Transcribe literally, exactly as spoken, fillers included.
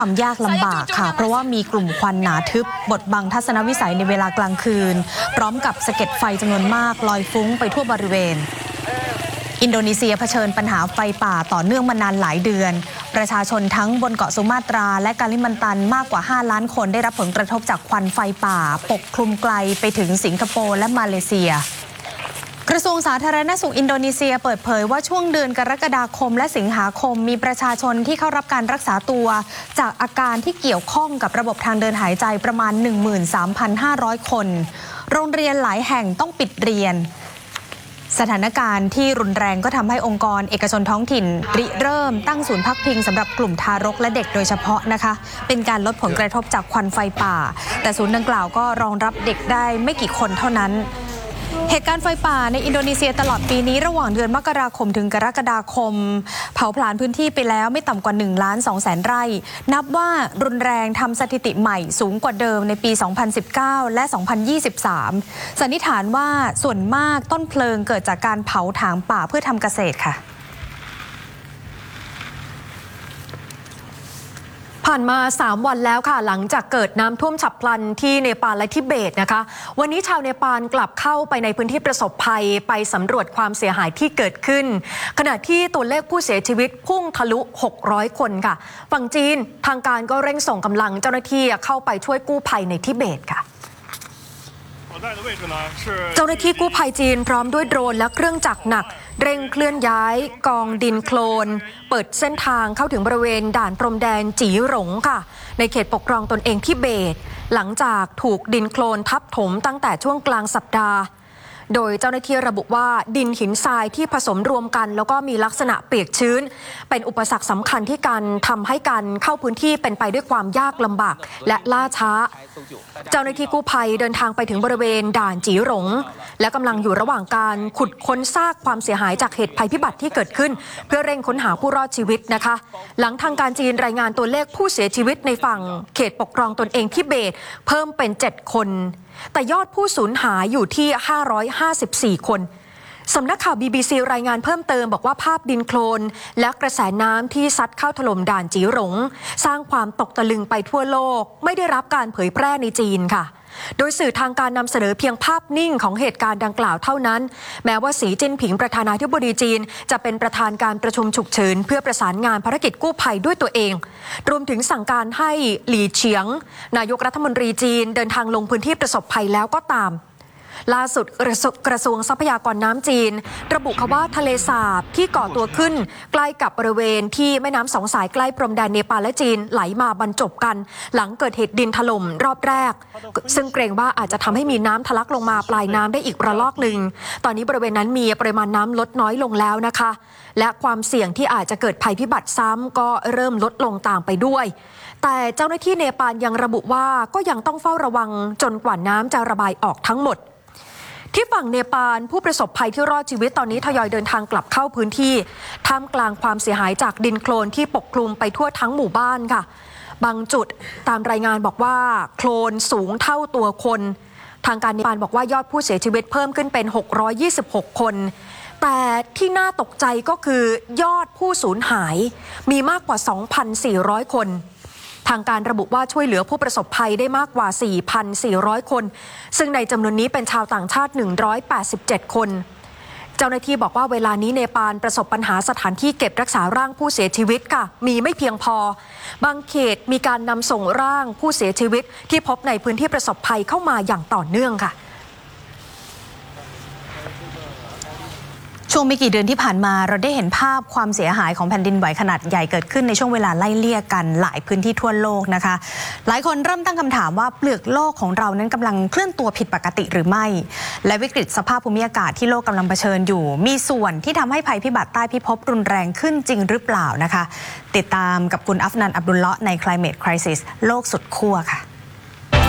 ความยากลำบากค่ะเพราะว่ามีกลุ่มควันหนาทึบบดบังทัศนวิสัยในเวลากลางคืนพร้อมกับสะเก็ดไฟจำนวนมากลอยฟุ้งไปทั่วบริเวณอินโดนีเซียเผชิญปัญหาไฟป่าต่อเนื่องมานานหลายเดือนประชาชนทั้งบนเกาะสุมาตราและกาลิมันตันมากกว่าห้าล้านคนได้รับผลกระทบจากควันไฟป่าปกคลุมไกลไปถึงสิงคโปร์และมาเลเซียกระทรวงสาธารณสุขอินโดนีเซียเปิดเผยว่าช่วงเดือนกรกฎาคมและสิงหาคมมีประชาชนที่เข้ารับการรักษาตัวจากอาการที่เกี่ยวข้องกับระบบทางเดินหายใจประมาณ หนึ่งหมื่นสามพันห้าร้อย คนโรงเรียนหลายแห่งต้องปิดเรียนสถานการณ์ที่รุนแรงก็ทำให้องค์กรเอกชนท้องถิ่นริเริ่มตั้งศูนย์พักพิงสำหรับกลุ่มทารกและเด็กโดยเฉพาะนะคะเป็นการลดผลกระทบจากควันไฟป่าแต่ศูนย์ดังกล่าวก็รองรับเด็กได้ไม่กี่คนเท่านั้นเหตุการณ์ไฟป่าในอินโดนีเซียตลอดปีนี้ระหว่างเดือนมกราคมถึงกรกฎาคมเผาผลาญพื้นที่ไปแล้วไม่ต่ำกว่าหนึ่งล้านสองแสนไร่นับว่ารุนแรงทำสถิติใหม่สูงกว่าเดิมในปี สองพันสิบเก้า และ สองพันยี่สิบสาม สันนิษฐานว่าส่วนมากต้นเพลิงเกิดจากการเผาถางป่าเพื่อทำเกษตรค่ะผ่านมาสามวันแล้วค่ะหลังจากเกิดน้ำท่วมฉับพลันที่เนปาลและทิเบตนะคะวันนี้ชาวเนปาลกลับเข้าไปในพื้นที่ประสบภัยไปสำรวจความเสียหายที่เกิดขึ้นขณะที่ตัวเลขผู้เสียชีวิตพุ่งทะลุหกร้อยคนค่ะฝั่งจีนทางการก็เร่งส่งกำลังเจ้าหน้าที่เข้าไปช่วยกู้ภัยในทิเบตค่ะเจ้าหน้าที่กู้ภัยจีนพร้อมด้วยโดรนและเครื่องจักรหนักเร่งเคลื่อนย้ายกองดินโคลนเปิดเส้นทางเข้าถึงบริเวณด่านพรมแดนจีหลงค่ะในเขตปกครองตนเองทิเบตหลังจากถูกดินโคลนทับถมตั้งแต่ช่วงกลางสัปดาห์โดยเจ้าหน้าที่ระบุว่าดินหินทรายที่ผสมรวมกันแล้วก็มีลักษณะเปียกชื้นเป็นอุปสรรคสำคัญที่การทำให้การเข้าพื้นที่เป็นไปด้วยความยากลำบากและล่าช้าเจ้าหน้าที่กู้ภัยเดินทางไปถึงบริเวณด่านจีหลงและกำลังอยู่ระหว่างการขุดค้นซากความเสียหายจากเหตุภัยพิบัติที่เกิดขึ้นเพื่อเร่งค้นหาผู้รอดชีวิตนะคะหลังทางการจีนรายงานตัวเลขผู้เสียชีวิตในฝั่งเขตปกครองตนเองทิเบตเพิ่มเป็นเจ็ดคนแต่ยอดผู้สูญหายอยู่ที่ห้าร้อยห้าสิบสี่คนสำนักข่าว บี บี ซี รายงานเพิ่มเติมบอกว่าภาพดินโคลนและกระแสน้ำที่ซัดเข้าถล่มด่านจีหลงสร้างความตกตะลึงไปทั่วโลกไม่ได้รับการเผยแพร่ในจีนค่ะโดยสื่อทางการนำเสนอเพียงภาพนิ่งของเหตุการณ์ดังกล่าวเท่านั้นแม้ว่าสีจิ้นผิงประธานาธิบดีจีนจะเป็นประธานการประชุมฉุกเฉินเพื่อประสานงานภารกิจกู้ภัยด้วยตัวเองรวมถึงสั่งการให้หลี่เฉียงนายกรัฐมนตรีจีนเดินทางลงพื้นที่ประสบภัยแล้วก็ตามล่าสุดกระทรวงทรัพยากรน้ำจีนระบุว่าทะเลสาบที่ก่อตัวขึ้นใกล้กับบริเวณที่แม่น้ำสองสายใกล้พรมแดนเนปาลและจีนไหลมาบรรจบกันหลังเกิดเหตุดินถล่มรอบแรกซึ่งเกรงว่าอาจจะทำให้มีน้ำทะลักลงมาปลายน้ำได้อีกระลอกหนึ่งตอนนี้บริเวณนั้นมีปริมาณน้ำลดน้อยลงแล้วนะคะและความเสี่ยงที่อาจจะเกิดภัยพิบัติซ้ำก็เริ่มลดลงตามไปด้วยแต่เจ้าหน้าที่เนปาลยังระบุว่าก็ยังต้องเฝ้าระวังจนกว่าน้ำจะระบายออกทั้งหมดที่ฝั่งเนปาลผู้ประสบภัยที่รอดชีวิตตอนนี้ทยอยเดินทางกลับเข้าพื้นที่ท่ามกลางความเสียหายจากดินโคลนที่ปกคลุมไปทั่วทั้งหมู่บ้านค่ะบางจุดตามรายงานบอกว่าโคลนสูงเท่าตัวคนทางการเนปาลบอกว่ายอดผู้เสียชีวิตเพิ่มขึ้นเป็นหกร้อยยี่สิบหกคนแต่ที่น่าตกใจก็คือยอดผู้สูญหายมีมากกว่า สองพันสี่ร้อย คนทางการระบุว่าช่วยเหลือผู้ประสบภัยได้มากกว่า สี่พันสี่ร้อย คนซึ่งในจำนวนนี้เป็นชาวต่างชาติหนึ่งร้อยแปดสิบเจ็ดคนเจ้าหน้าที่บอกว่าเวลานี้เนปาลประสบปัญหาสถานที่เก็บรักษาร่างผู้เสียชีวิตค่ะมีไม่เพียงพอบางเขตมีการนำส่งร่างผู้เสียชีวิตที่พบในพื้นที่ประสบภัยเข้ามาอย่างต่อเนื่องค่ะช่วงไม่กี่เดือนที่ผ่านมาเราได้เห็นภาพความเสียหายของแผ่นดินไหวขนาดใหญ่เกิดขึ้นในช่วงเวลาไล่เลี่ยกันหลายพื้นที่ทั่วโลกนะคะหลายคนเริ่มตั้งคำถามว่าเปลือกโลกของเรานั้นกำลังเคลื่อนตัวผิดปกติหรือไม่และวิกฤตสภาพภูมิอากาศที่โลกกำลังเผชิญอยู่มีส่วนที่ทำให้ภัยพิบัติใต้พิภพรุนแรงขึ้นจริงหรือเปล่านะคะติดตามกับคุณอัฟนัน อับดุลเลาะห์ใน Climate Crisis โลกสุดขั้วค่ะ